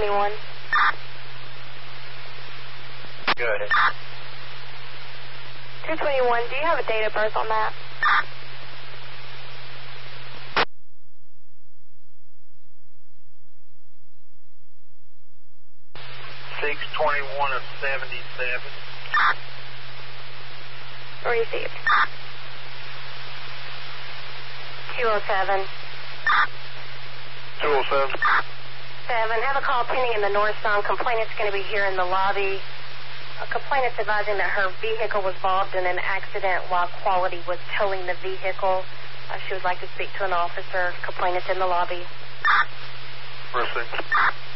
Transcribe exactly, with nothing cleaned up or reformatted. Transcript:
twenty-one. Go ahead. two twenty-one, do you have a date of birth on that? six twenty-one of seventy-seven. Received. two oh seven. two oh seven. seven. Have a call pending in the North Sound. Complainant's going to be here in the lobby. A complainant's advising that her vehicle was involved in an accident while Quality was towing the vehicle. Uh, she would like to speak to an officer. Complainant's in the lobby. Received.